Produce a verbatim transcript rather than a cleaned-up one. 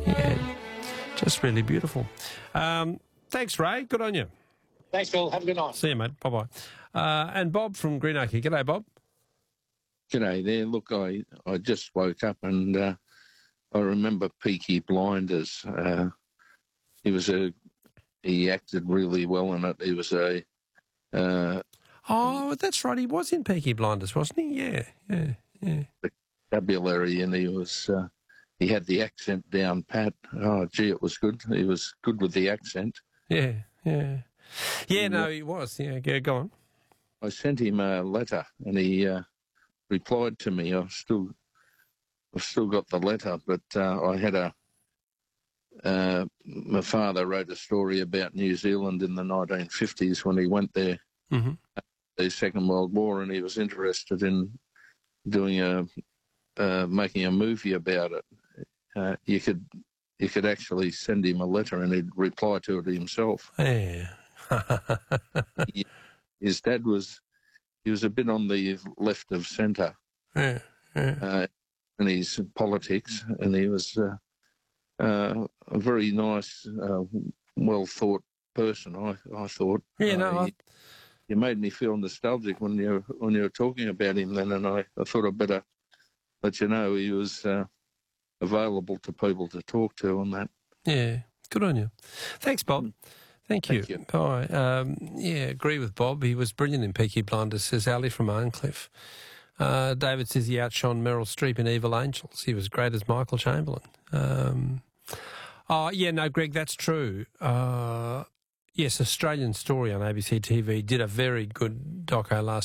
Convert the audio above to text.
Yeah, just really beautiful. Um, thanks, Ray. Good on you. Thanks, Phil. Have a good night. See you, mate. Bye-bye. Uh, and Bob from Greenacre. G'day, Bob. G'day there. Look, I, I just woke up and uh, I remember Peaky Blinders. Uh, he was a he acted really well in it. He was a uh, oh, that's right. He was in Peaky Blinders, wasn't he? Yeah, yeah, yeah. vocabulary, and he was uh, he had the accent down pat. Oh, gee, it was good. He was good with the accent. Yeah, yeah, yeah. No, he was. Yeah, go, go on. I sent him a letter, and he uh, replied to me. I've still, I've still got the letter, but uh, I had a. Uh, my father wrote a story about New Zealand in the nineteen fifties when he went there, mm-hmm. the Second World War, and he was interested in doing a, uh, making a movie about it. Uh, you could, you could actually send him a letter, and he'd reply to it himself. Yeah. he, his dad was, he was a bit on the left of centre, yeah, yeah. uh, in his politics, and he was. Uh, Uh, a very nice, uh, well-thought person, I, I thought. Yeah, no, uh, I... you, you made me feel nostalgic when you when you were talking about him then, and I, I thought I'd better let you know he was uh, available to people to talk to on that. Yeah, good on you. Thanks, Bob. Thank you. Thank you. All right. Um, yeah, agree with Bob. He was brilliant in Peaky Blinders, says Ali from Arncliffe. Uh, David says he outshone Meryl Streep in Evil Angels. He was great as Michael Chamberlain. Um, oh, yeah, no, Greg, that's true. Uh, yes, Australian Story on A B C T V did a very good doco last